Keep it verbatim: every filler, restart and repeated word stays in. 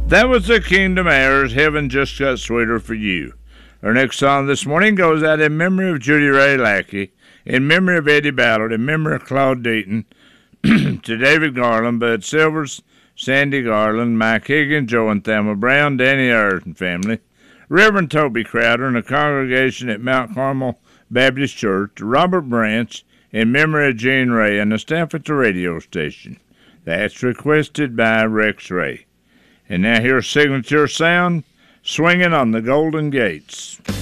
That was the Kingdom Heirs, Heaven Just Got Sweeter for You. Our next song this morning goes out in memory of Judy Ray Lackey, in memory of Eddie Ballard, in memory of Claude Deaton, to David Garland, Bud Silvers, Sandy Garland, Mike Higgins, Joe and Thelma Brown, Danny Ayers and family, Reverend Toby Crowder and the congregation at Mount Carmel Baptist Church, Robert Branch, in memory of Gene Ray and the staff at the radio station. That's requested by Rex Ray. And now here's Signature Sound, Swinging on the Golden Gates.